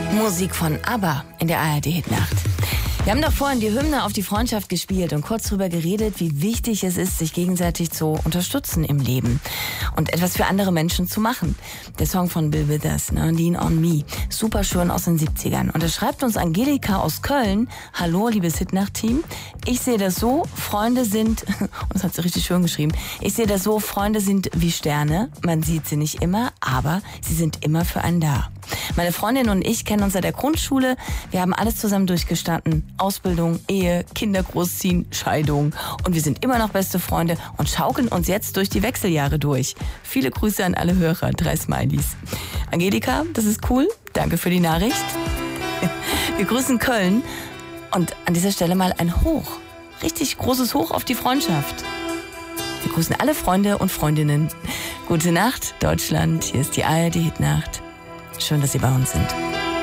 Musik von ABBA in der ARD-Hitnacht. Wir haben doch vorhin die Hymne auf die Freundschaft gespielt und kurz drüber geredet, wie wichtig es ist, sich gegenseitig zu unterstützen im Leben und etwas für andere Menschen zu machen. Der Song von Bill Withers, Lean on Me, super schön aus den 70ern. Und da schreibt uns Angelika aus Köln: Hallo, liebes Hitnacht-Team. Ich sehe das so, Freunde sind, und das hat sie richtig schön geschrieben, ich sehe das so, Freunde sind wie Sterne. Man sieht sie nicht immer, aber sie sind immer für einen da. Meine Freundin und ich kennen uns seit der Grundschule. Wir haben alles zusammen durchgestanden. Ausbildung, Ehe, Kinder großziehen, Scheidung. Und wir sind immer noch beste Freunde und schaukeln uns jetzt durch die Wechseljahre durch. Viele Grüße an alle Hörer. 3 Smileys. Angelika, das ist cool. Danke für die Nachricht. Wir grüßen Köln. Und an dieser Stelle mal ein Hoch. Richtig großes Hoch auf die Freundschaft. Wir grüßen alle Freunde und Freundinnen. Gute Nacht, Deutschland. Hier ist die ARD Hitnacht. Schön, dass Sie bei uns sind.